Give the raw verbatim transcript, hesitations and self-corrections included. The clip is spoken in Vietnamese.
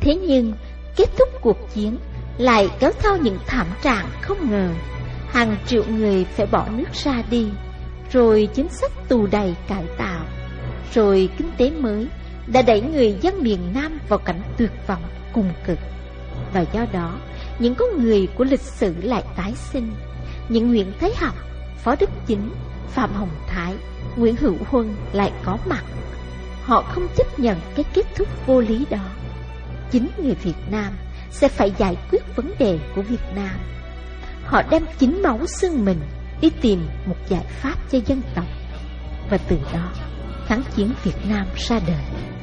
Thế nhưng kết thúc cuộc chiến lại kéo theo những thảm trạng không ngờ. Hàng triệu người phải bỏ nước ra đi, rồi chính sách tù đày cải tạo, rồi kinh tế mới đã đẩy người dân miền Nam vào cảnh tuyệt vọng cùng cực. Và do đó, những con người của lịch sử lại tái sinh. Những Nguyễn Thái Học, Phó Đức Chính, Phạm Hồng Thái, Nguyễn Hữu Huân lại có mặt. Họ không chấp nhận cái kết thúc vô lý đó. Chính người Việt Nam sẽ phải giải quyết vấn đề của Việt Nam. Họ đem chính máu xương mình đi tìm một giải pháp cho dân tộc. Và từ đó, kháng chiến Việt Nam ra đời.